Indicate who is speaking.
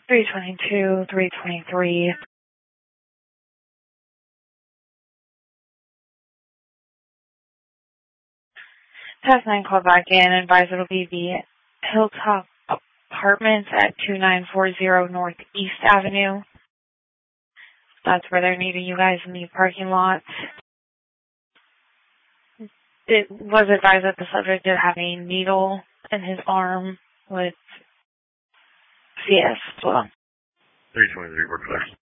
Speaker 1: 322, 323. Task 9 call back in. Advise it'll be the Hilltop Apartments at 2940 Northeast Avenue. That's where they're needing you guys in the parking lot. It was advised that the subject did have a needle in his arm with CS as well.
Speaker 2: 323, we're clear.